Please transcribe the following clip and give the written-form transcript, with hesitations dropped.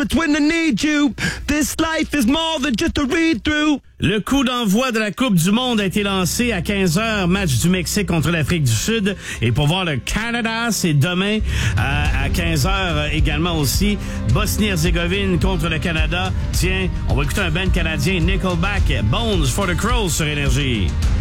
it's when I need you. This life is more than just a read-through. Le coup d'envoi de la Coupe du Monde a été lancé à 15h, match du Mexique contre l'Afrique du Sud. Et pour voir le Canada, c'est demain à 15h également aussi. Bosnie-Herzégovine contre le Canada. Tiens, on va écouter un band canadien, Nickelback, Bones for the Crows sur Énergie.